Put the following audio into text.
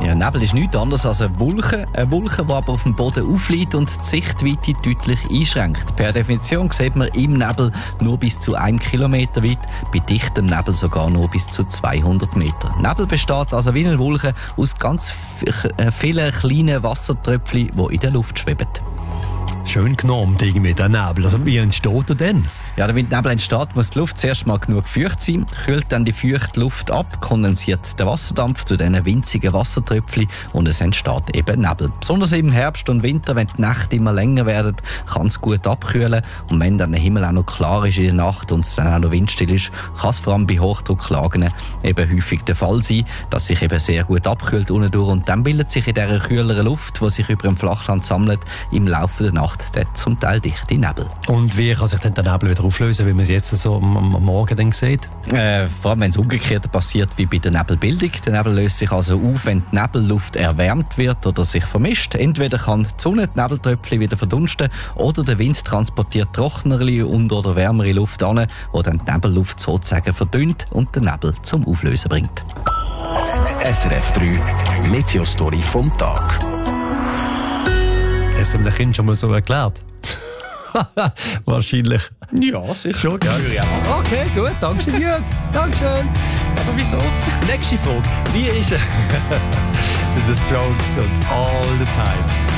Ja, Nebel ist nichts anderes als eine Wolke, die aber auf dem Boden aufliegt und die Sichtweite deutlich einschränkt. Per Definition sieht man im Nebel nur bis zu 1 Kilometer weit, bei dichtem Nebel sogar nur bis zu 200 Meter. Nebel besteht also wie eine Wolke aus ganz vielen kleinen Wassertröpfchen, die in der Luft schweben. Schön genommen, irgendwie, der Nebel. Also, wie entsteht er denn? Ja, damit Nebel entsteht, muss die Luft zuerst mal genug feucht sein, kühlt dann die feuchte Luft ab, kondensiert der Wasserdampf zu diesen winzigen Wassertröpfchen und es entsteht eben Nebel. Besonders im Herbst und Winter, wenn die Nächte immer länger werden, kann es gut abkühlen und wenn dann der Himmel auch noch klar ist in der Nacht und es dann auch noch windstill ist, kann es vor allem bei Hochdrucklagen eben häufig der Fall sein, dass sich eben sehr gut abkühlt unten durch und dann bildet sich in dieser kühleren Luft, die sich über dem Flachland sammelt, im Laufe der Nacht der zum Teil dichte Nebel. Und wie kann sich denn der Nebel wieder auflösen, wie man es jetzt so am Morgen dann sieht? Vor allem, wenn es umgekehrt passiert wie bei der Nebelbildung. Der Nebel löst sich also auf, wenn die Nebelluft erwärmt wird oder sich vermischt. Entweder kann die Sonne die Nebeltröpfchen wieder verdunsten oder der Wind transportiert trockenere und oder wärmere Luft an, die dann die Nebelluft sozusagen verdünnt und den Nebel zum Auflösen bringt. SRF 3 Meteostory vom Tag. Hast du dem Kind schon mal so erklärt? Wahrscheinlich. Ja, sicher. Schon, ja. Okay, gut. Dankeschön, Jürg. Dankeschön. Aber wieso? Nächste Frage. Wie ist sind The Strokes und All the Time?